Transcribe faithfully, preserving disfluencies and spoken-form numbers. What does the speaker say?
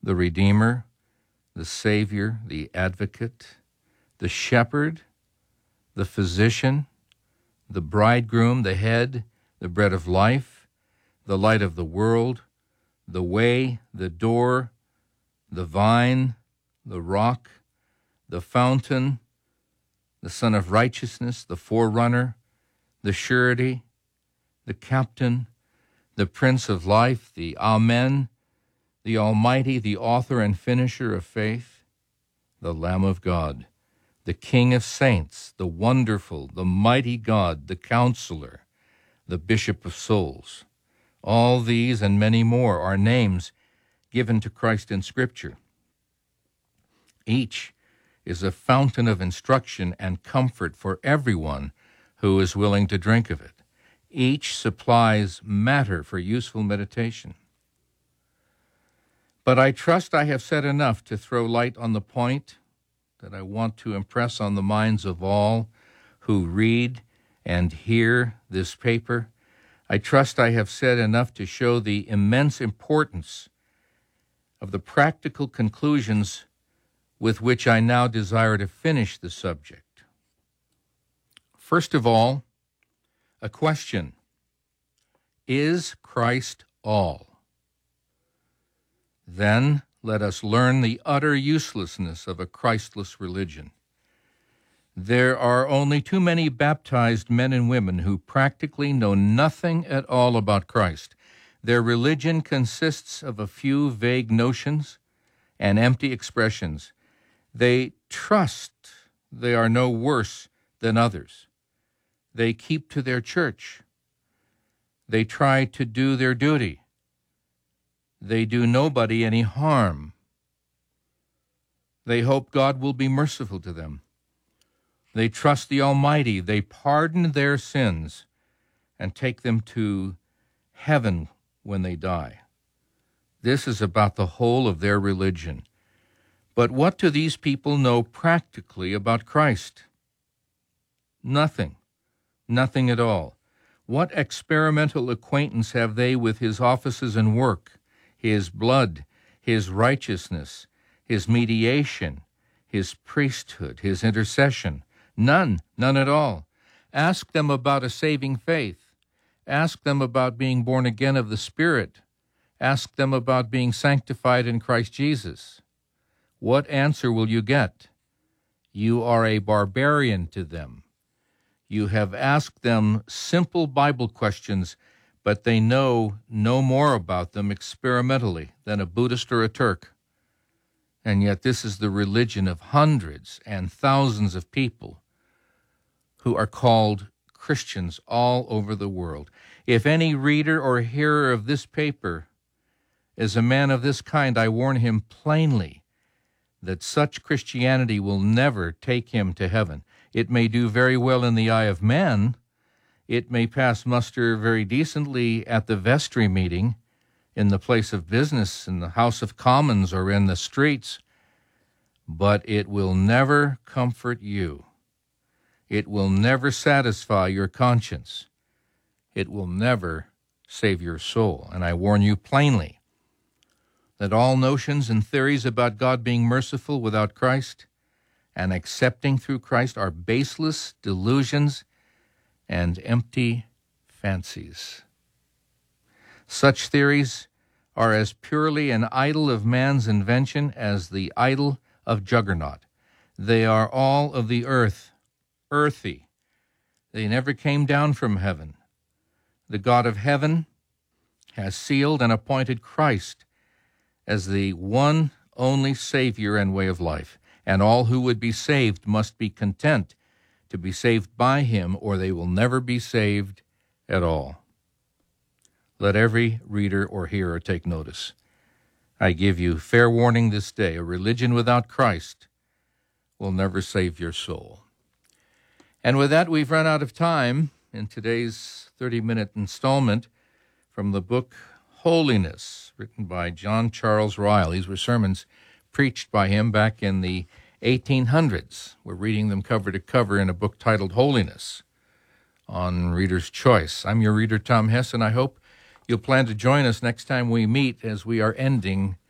the Redeemer, the Savior, the Advocate, the Shepherd, the Physician, the Bridegroom, the Head, the Bread of Life, the Light of the World, the Way, the Door, the Vine, the Rock, the Fountain, the Son of Righteousness, the Forerunner, the Surety, the Captain, the Prince of Life, the Amen, the Almighty, the Author and Finisher of faith, the Lamb of God, the King of Saints, the Wonderful, the Mighty God, the Counselor, the Bishop of Souls. All these and many more are names given to Christ in Scripture. Each is a fountain of instruction and comfort for everyone who is willing to drink of it. Each supplies matter for useful meditation. But I trust I have said enough to throw light on the point that I want to impress on the minds of all who read and hear this paper. I trust I have said enough to show the immense importance of the practical conclusions with which I now desire to finish the subject. First of all, a question. Is Christ all? Then let us learn the utter uselessness of a Christless religion. There are only too many baptized men and women who practically know nothing at all about Christ. Their religion consists of a few vague notions and empty expressions. They trust they are no worse than others. They keep to their church. They try to do their duty. They do nobody any harm. They hope God will be merciful to them. They trust the Almighty. They pardon their sins and take them to heaven when they die. This is about the whole of their religion. But what do these people know practically about Christ? Nothing. Nothing at all. What experimental acquaintance have they with his offices and work, his blood, his righteousness, his mediation, his priesthood, his intercession? None, none at all. Ask them about a saving faith. Ask them about being born again of the Spirit. Ask them about being sanctified in Christ Jesus. What answer will you get? You are a barbarian to them. You have asked them simple Bible questions, but they know no more about them experimentally than a Buddhist or a Turk. And yet this is the religion of hundreds and thousands of people who are called Christians all over the world. If any reader or hearer of this paper is a man of this kind, I warn him plainly that such Christianity will never take him to heaven. It may do very well in the eye of man. It may pass muster very decently at the vestry meeting, in the place of business, in the House of Commons, or in the streets, but it will never comfort you. It will never satisfy your conscience. It will never save your soul. And I warn you plainly that all notions and theories about God being merciful without Christ and accepting through Christ are baseless delusions and empty fancies. Such theories are as purely an idol of man's invention as the idol of Juggernaut. They are all of the earth, earthy. They never came down from heaven. The God of heaven has sealed and appointed Christ as the one only Savior and way of life, and all who would be saved must be content to be saved by him, or they will never be saved at all. Let every reader or hearer take notice. I give you fair warning this day, a religion without Christ will never save your soul. And with that, we've run out of time in today's thirty-minute installment from the book Holiness, written by John Charles Ryle. These were sermons preached by him back in the eighteen hundreds. We're reading them cover to cover in a book titled Holiness on Reader's Choice. I'm your reader, Tom Hess, and I hope you'll plan to join us next time we meet as we are ending